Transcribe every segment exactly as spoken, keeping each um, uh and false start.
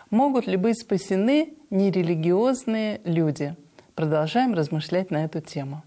Могут ли быть спасены нерелигиозные люди? Продолжаем размышлять на эту тему.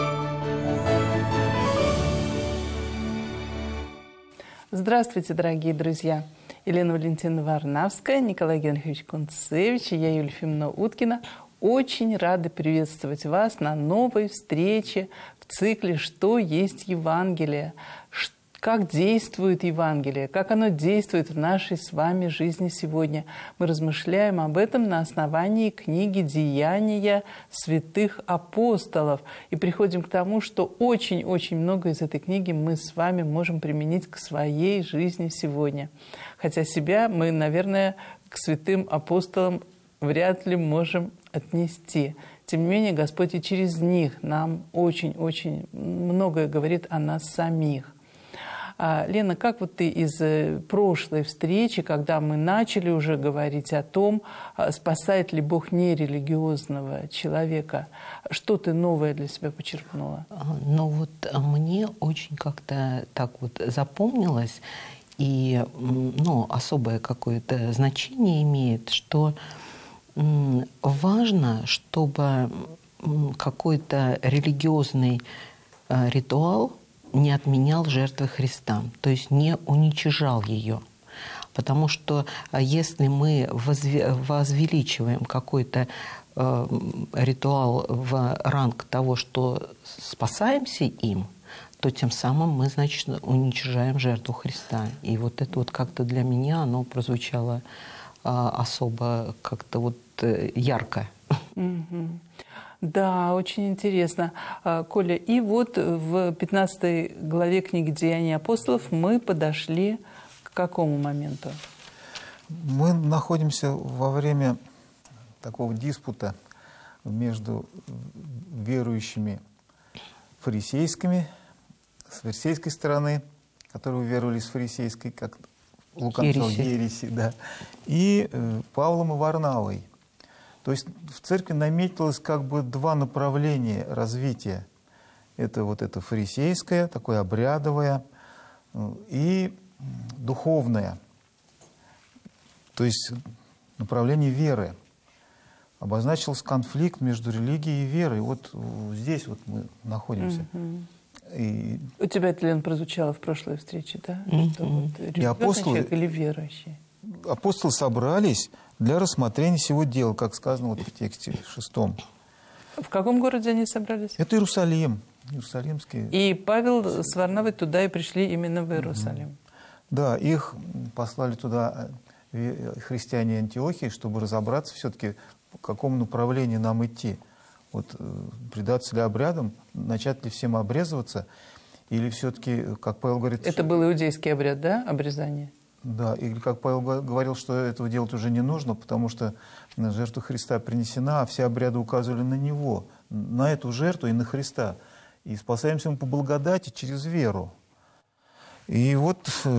Здравствуйте, дорогие друзья! Елена Валентиновна Варнавская, Николай Генрихович Кунцевич и я, Юлия Ефимовна Уткина, очень рады приветствовать вас на новой встрече в цикле «Что есть Евангелие?», как действует Евангелие, как оно действует в нашей с вами жизни сегодня. Мы размышляем об этом на основании книги «Деяния святых апостолов». И приходим к тому, что очень-очень много из этой книги мы с вами можем применить к своей жизни сегодня. Хотя себя мы, наверное, к святым апостолам вряд ли можем отнести. Тем не менее, Господь и через них нам очень-очень многое говорит о нас самих. А, Лена, как вот ты из прошлой встречи, когда мы начали уже говорить о том, спасает ли Бог нерелигиозного человека, что ты новое для себя почерпнула? Ну вот мне очень как-то так вот запомнилось, и ну, особое какое-то значение имеет, что важно, чтобы какой-то религиозный ритуал не отменял жертвы Христа, то есть не уничижал ее. Потому что если мы возвеличиваем какой-то э, ритуал в ранг того, что спасаемся им, то тем самым мы, значит, уничижаем жертву Христа. И вот это вот как-то для меня оно прозвучало э, особо как-то вот э, ярко. Mm-hmm. Да, очень интересно. Коля, и вот в пятнадцатой главе книги «Деяния апостолов» мы подошли к какому моменту? Мы находимся во время такого диспута между верующими фарисейскими, с фарисейской стороны, которые уверовали с фарисейской, как Лука написал, ереси, да, и Павлом и Варнавой. То есть в церкви наметилось как бы два направления развития. Это вот это фарисейское, такое обрядовое, и духовное. То есть направление веры. Обозначился конфликт между религией и верой. Вот здесь вот мы находимся. Mm-hmm. И... У тебя это, Лен, прозвучало в прошлой встрече, да? Mm-hmm. Что вот религиозный апостолы... человек или верующий? Апостолы собрались для рассмотрения всего дела, как сказано вот в тексте шестом. В каком городе они собрались? Это Иерусалим. Иерусалимский. И Павел с Варнавой туда и пришли именно в Иерусалим. Mm-hmm. Да, их послали туда христиане Антиохии, чтобы разобраться все-таки, по какому направлению нам идти. Вот предаться ли обрядам, начать ли всем обрезываться, или все-таки, как Павел говорит... Это был иудейский обряд, да, обрезание? Да, или как Павел говорил, что этого делать уже не нужно, потому что жертва Христа принесена, а все обряды указывали на Него, на эту жертву и на Христа. И спасаемся мы по благодати через веру. И вот,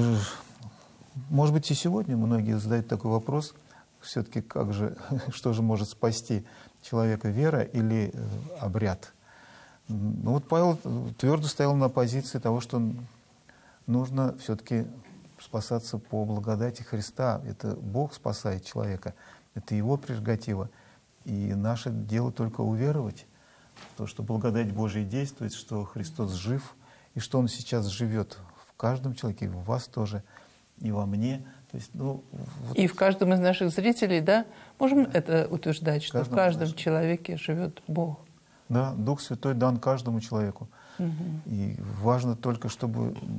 может быть, и сегодня многие задают такой вопрос, все-таки как же, что же может спасти человека, вера или обряд? Ну вот Павел твердо стоял на позиции того, что нужно все-таки спасаться по благодати Христа. Это Бог спасает человека, это Его прерогатива. И наше дело только уверовать в то, что благодать Божия действует, что Христос жив, и что Он сейчас живет в каждом человеке, в вас тоже, и во мне. То есть, ну, вот... И в каждом из наших зрителей, да? Можем да. это утверждать, что в каждом нашем... человеке живет Бог? Да, Дух Святой дан каждому человеку. Угу. И важно только, чтобы